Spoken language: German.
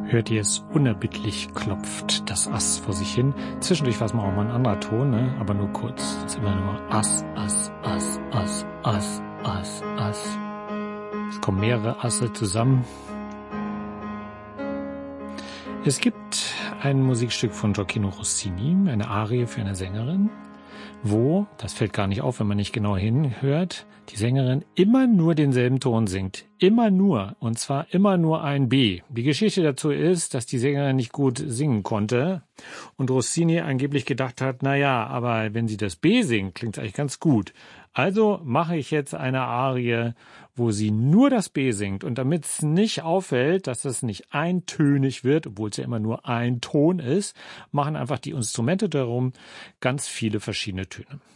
Hört ihr es? Unerbittlich klopft das Ass vor sich hin. Zwischendurch war es mal auch mal ein anderer Ton, ne? Aber nur kurz. Es ist immer nur Ass, Ass, Ass, Ass, Ass, Ass, Ass. Es kommen mehrere Asse zusammen. Es gibt ein Musikstück von Gioacchino Rossini, eine Arie für eine Sängerin, wo, das fällt gar nicht auf, wenn man nicht genau hinhört, die Sängerin immer nur denselben Ton singt. Immer nur. Und zwar immer nur ein B. Die Geschichte dazu ist, dass die Sängerin nicht gut singen konnte und Rossini angeblich gedacht hat, naja, aber wenn sie das B singt, klingt es eigentlich ganz gut. Also mache ich jetzt eine Arie, wo sie nur das B singt. Und damit es nicht auffällt, dass es nicht eintönig wird, obwohl es ja immer nur ein Ton ist, machen einfach die Instrumente darum ganz viele verschiedene Töne.